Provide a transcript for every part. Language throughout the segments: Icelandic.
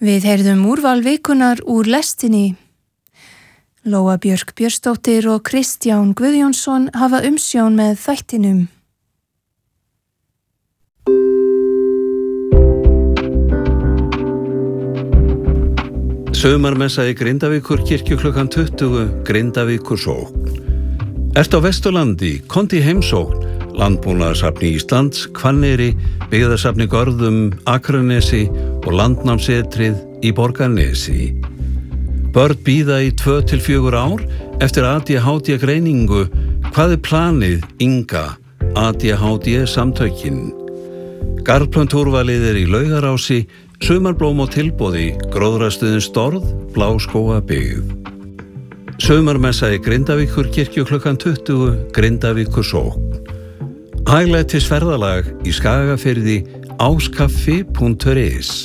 Við heyrðum úrval vikunar úr lestinni. Lóa Björk Björnsdóttir og Kristján Guðjónsson hafa umsjón með þættinum. Sumarmessa í Grindavíkur kirkju klukkan 20, Grindavíkur sókn. Ert á Vesturlandi, komdu í heimsókn, Landbúnaðarsafni Íslands, Hvanneyri, Byggðasafni Görðum, Akranesi og Landnámsetrið í Borgarnesi. Börn bíða í 2 til 4 ár eftir ADHD greiningu. Hvað planið, Inga, ADHD samtökin? Garðplöntúrvalið í Laugarási, sumarblóm á tilboði, gróðrastuðin Storð, Bláskógabyggð. Sumarmessa í Grindavíkur kirkju klukkan 20, Grindavíkur sókn. Hæglætis ferðalag í Skagafirði, áskaffi.is.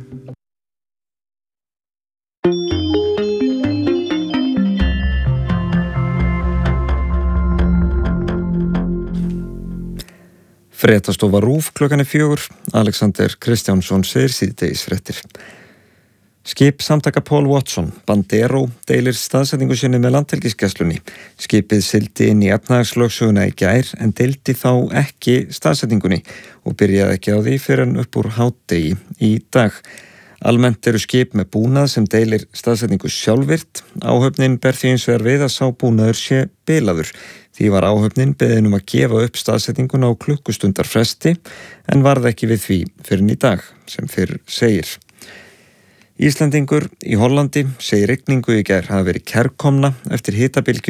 Fréttastofa RÚV klukkan 4, Alexander Kristjánsson segir síðdegisfréttir. Skip samtaka Paul Watson, Bandero, deilir staðsetningu sinni með landhelgisgæslunni. Skipið sigldi inn í efnahagslögsöguna í gær en deildi þá ekki staðsetningunni og byrjaði ekki á því fyrr en upp úr hádegi í dag. Almennt eru skip með búnað sem deilir staðsetningu sjálfvirt. Áhöfnin ber því hins vegar við að sá búnaður sé bilaður. Því var áhöfnin beðin að gefa upp staðsetninguna á klukkustundar fresti en varð ekki við því fyrr en í dag, sem fyrr segir. Íslendingur í Hollandi segir rigningu í gær hafa verið kærkomna eftir hitabylgju